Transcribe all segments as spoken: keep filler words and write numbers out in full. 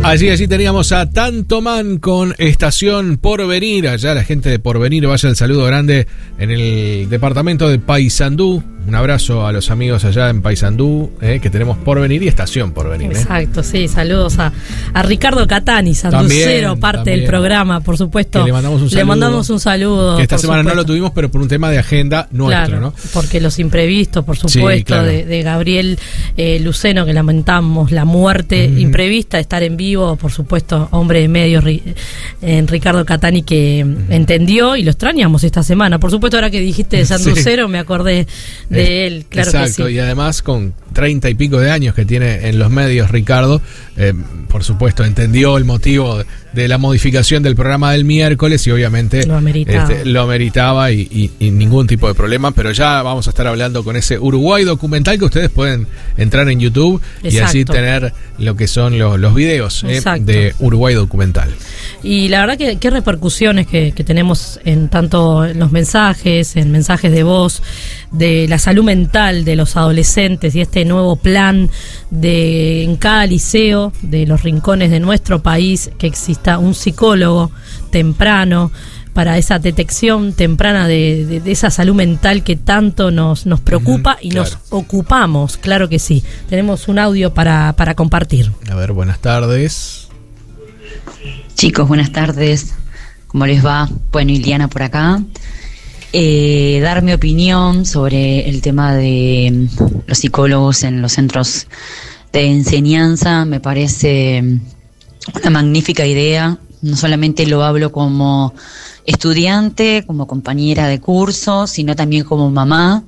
Allí, allí teníamos a Tanto Man con Estación Porvenir. Allá la gente de Porvenir, vaya el saludo grande en el departamento de Paysandú. Un abrazo a los amigos allá en Paysandú, eh, que tenemos Porvenir y Estación Porvenir. Eh. Exacto, sí. Saludos a, a Ricardo Catani, sanducero, parte también del programa, por supuesto. Que le mandamos un saludo. Le mandamos un saludo. Que esta semana supuesto. no lo tuvimos, pero por un tema de agenda nuestro, claro, ¿no? Porque los imprevistos, por supuesto, sí, claro. de, de Gabriel eh, Luceno, que lamentamos la muerte mm. imprevista, estar en vivo, por supuesto, hombre de medios, eh, Ricardo Catani, que mm. entendió y lo extrañamos esta semana. Por supuesto, ahora que dijiste de sanducero, sí. me acordé de eh, él, claro exacto, que sí. Y además con treinta y pico de años que tiene en los medios Ricardo, eh, por supuesto entendió el motivo de la modificación del programa del miércoles y obviamente lo ameritaba, este, lo ameritaba y, y, y ningún tipo de problema, pero ya vamos a estar hablando con ese Uruguay documental que ustedes pueden entrar en YouTube exacto. y así tener lo que son los, los videos eh, de Uruguay documental. Y la verdad que qué repercusiones que, que tenemos en tanto en los mensajes, en mensajes de voz, de la salud mental de los adolescentes y este nuevo plan de en cada liceo de los rincones de nuestro país que exista un psicólogo temprano para esa detección temprana de, de, de esa salud mental que tanto nos, nos preocupa uh-huh, y claro. nos ocupamos, claro que sí. Tenemos un audio para, para compartir. A ver, buenas tardes. Chicos, buenas tardes. ¿Cómo les va? Bueno, Iliana por acá. Eh, dar mi opinión sobre el tema de los psicólogos en los centros de enseñanza. Me parece una magnífica idea. No solamente lo hablo como estudiante, como compañera de curso, sino también como mamá.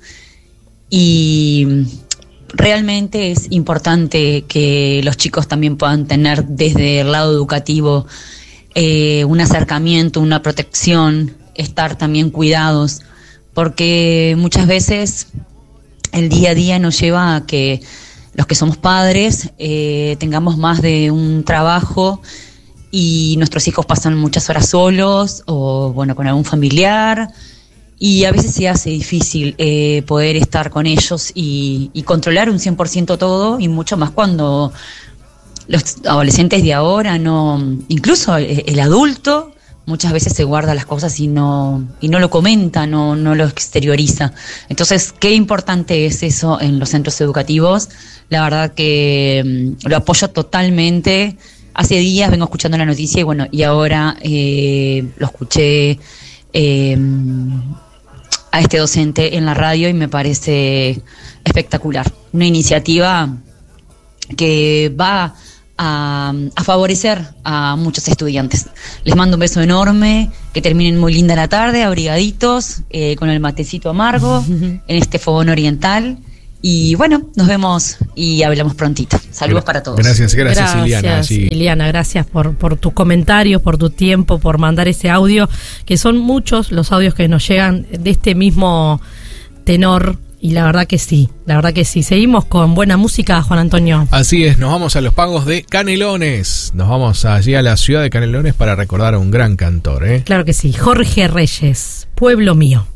Y realmente es importante que los chicos también puedan tener desde el lado educativo eh, un acercamiento, una protección, estar también cuidados, porque muchas veces el día a día nos lleva a que los que somos padres eh, tengamos más de un trabajo y nuestros hijos pasan muchas horas solos o bueno con algún familiar y a veces se hace difícil eh, poder estar con ellos y, y controlar un cien por ciento todo, y mucho más cuando los adolescentes de ahora no, incluso el, el adulto muchas veces se guarda las cosas y no y no lo comenta, no no lo exterioriza. Entonces, qué importante es eso en los centros educativos. La verdad que um, lo apoyo totalmente. Hace días vengo escuchando la noticia y bueno, y ahora eh, lo escuché eh, a este docente en la radio y me parece espectacular. Una iniciativa que va A, a favorecer a muchos estudiantes. Les mando un beso enorme, que terminen muy linda la tarde, abrigaditos, eh, con el matecito amargo, en este fogón oriental. Y bueno, nos vemos y hablamos prontito. Saludos para todos. Gracias, gracias, gracias Iliana. Sí. Iliana, gracias por, por tus comentarios, por tu tiempo, por mandar ese audio, que son muchos los audios que nos llegan de este mismo tenor. Y la verdad que sí, la verdad que sí. Seguimos con buena música, Juan Antonio. Así es, nos vamos a los pagos de Canelones. Nos vamos allí a la ciudad de Canelones para recordar a un gran cantor, ¿eh? Claro que sí, Jorge Reyes, Pueblo Mío.